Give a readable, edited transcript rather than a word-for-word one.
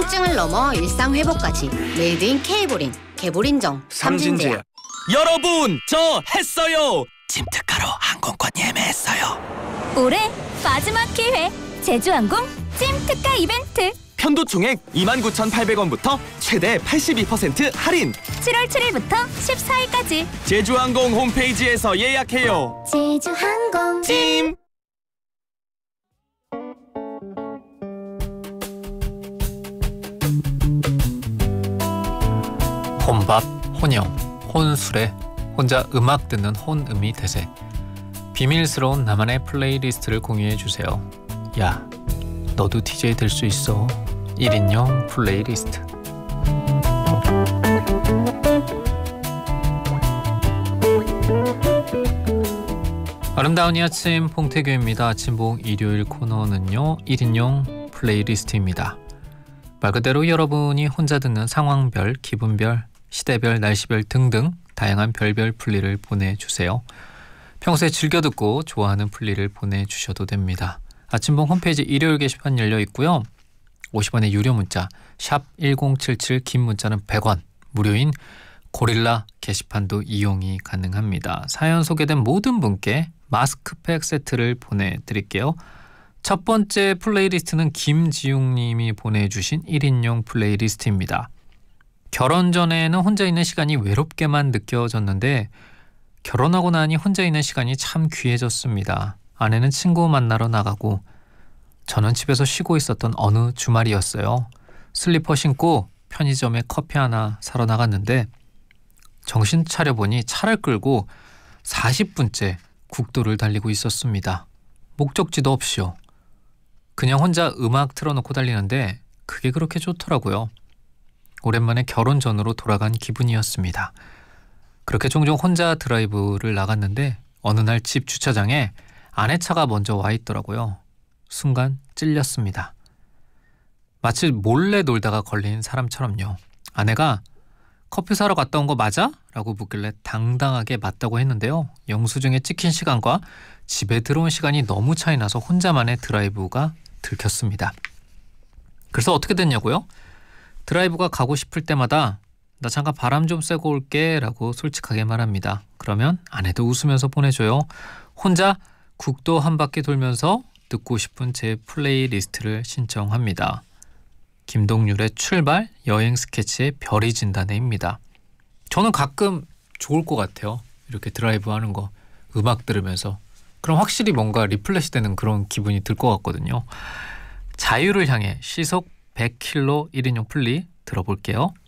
통증을 넘어 일상 회복까지 메이드 인 K보린, 개보린정, 삼진제약. 여러분, 저 했어요. 찜특가로 항공권 예매했어요. 올해 마지막 기회, 제주항공 찜특가 이벤트. 편도 총액 29,800원부터 최대 82% 할인. 7월 7일부터 14일까지 제주항공 홈페이지에서 예약해요. 제주항공 찜! 혼밥, 혼영, 혼술에 혼자 음악 듣는 혼음이 대세. 비밀스러운 나만의 플레이리스트를 공유해주세요. 야, 너도 DJ 될 수 있어. 1인용 플레이리스트. 아름다운 이 아침 봉태규입니다. 아침봉 일요일 코너는요 1인용 플레이리스트입니다. 말 그대로 여러분이 혼자 듣는 상황별, 기분별, 시대별, 날씨별 등등 다양한 별별 플리를 보내주세요. 평소에 즐겨 듣고 좋아하는 플리를 보내주셔도 됩니다. 아침봉 홈페이지 일요일 게시판 열려 있고요. 50원의 유료 문자 샵 1077, 긴 문자는 100원, 무료인 고릴라 게시판도 이용이 가능합니다. 사연 소개된 모든 분께 마스크팩 세트를 보내드릴게요. 첫 번째 플레이리스트는 김지웅님이 보내주신 1인용 플레이리스트입니다. 결혼 전에는 혼자 있는 시간이 외롭게만 느껴졌는데 결혼하고 나니 혼자 있는 시간이 참 귀해졌습니다. 아내는 친구 만나러 나가고 저는 집에서 쉬고 있었던 어느 주말이었어요. 슬리퍼 신고 편의점에 커피 하나 사러 나갔는데 정신 차려보니 차를 끌고 40분째 국도를 달리고 있었습니다. 목적지도 없이요. 그냥 혼자 음악 틀어놓고 달리는데 그게 그렇게 좋더라고요. 오랜만에 결혼 전으로 돌아간 기분이었습니다. 그렇게 종종 혼자 드라이브를 나갔는데 어느 날 집 주차장에 아내 차가 먼저 와 있더라고요. 순간 찔렸습니다. 마치 몰래 놀다가 걸린 사람처럼요. 아내가 커피 사러 갔다 온 거 맞아? 라고 묻길래 당당하게 맞다고 했는데요. 영수증에 찍힌 시간과 집에 들어온 시간이 너무 차이 나서 혼자만의 드라이브가 들켰습니다. 그래서 어떻게 됐냐고요? 드라이브가 가고 싶을 때마다 나 잠깐 바람 좀 쐬고 올게 라고 솔직하게 말합니다. 그러면 아내도 웃으면서 보내줘요. 혼자 국도 한 바퀴 돌면서 듣고 싶은 제 플레이리스트를 신청합니다. 김동률의 출발, 여행 스케치의 별이 진다네입니다. 저는 가끔 좋을 것 같아요. 이렇게 드라이브 하는 거 음악 들으면서. 그럼 확실히 뭔가 리플레시 되는 그런 기분이 들 것 같거든요. 자유를 향해 시속 100km 1인용 플리 들어볼게요.